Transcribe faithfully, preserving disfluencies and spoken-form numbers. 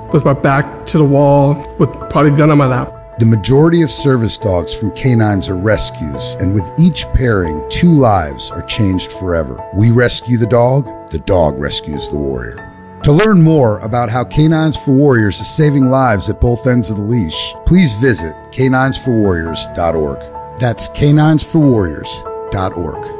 with my back to the wall with probably a gun on my lap. The majority of service dogs from Canines are rescues, and with each pairing, two lives are changed forever. We rescue the dog, the dog rescues the warrior. To learn more about how Canines for Warriors is saving lives at both ends of the leash, please visit canines for warriors dot org. That's canines for warriors dot org.